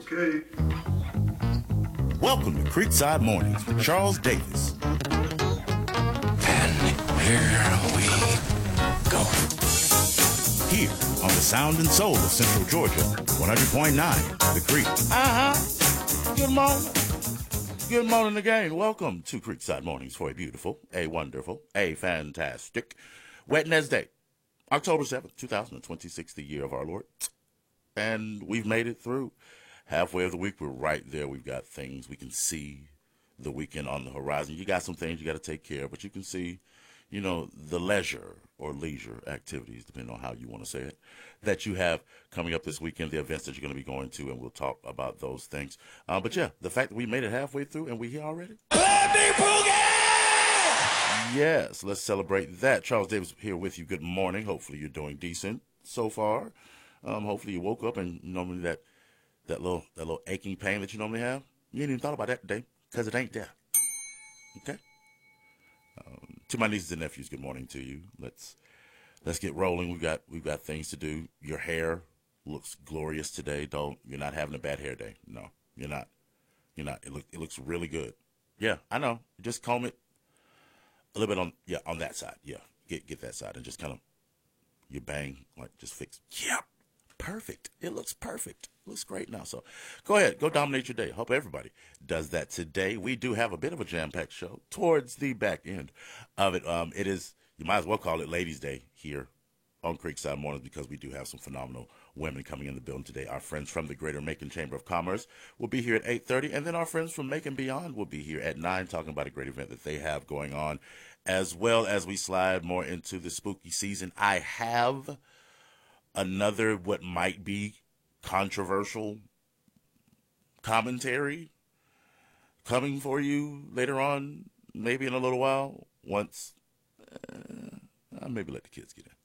Okay. Welcome to Creekside Mornings with Charles Davis. And here we go. Here on the sound and soul of Central Georgia, 100.9 The Creek. Good morning. Good morning again. Welcome to Creekside Mornings for a beautiful, a wonderful, a fantastic Wednesday, October 7th, 2026, the year of our Lord. And we've made it through halfway of the week. We're right there. We've got things we can see the weekend on the horizon. You got some things you got to take care of, but you can see, you know, the leisure or leisure activities, depending on how you want to say it, that you have coming up this weekend, the events that you're going to be going to, and we'll talk about those things. But yeah, the fact that we made it halfway through and we're here already. Yes, let's celebrate that. Charles Davis here with you. Good morning. Hopefully you're doing decent so far. Hopefully you woke up and normally that little aching pain that you normally have, you ain't even thought about that today because it ain't there. Okay. To my nieces and nephews, good morning to you. Let's get rolling. We've got things to do. Your hair looks glorious today. You're not having a bad hair day. No, you're not. You're not. It looks really good. Yeah, I know. Just comb it a little bit on that side. Yeah, get that side and just kind of you bang just fix. Yep. Perfect. It looks perfect. Looks great now. So go ahead. Go dominate your day. Hope everybody does that today. We do have a bit of a jam-packed show towards the back end of it. It is, you might as well call it Ladies' Day here on Creekside Mornings because we do have some phenomenal women coming in the building today. Our friends from the Greater Macon Chamber of Commerce will be here at 8:30, and then our friends from Macon Beyond will be here at 9 talking about a great event that they have going on. As well as we slide more into the spooky season, I have another what might be controversial commentary coming for you later on, maybe in a little while, once maybe let the kids get in.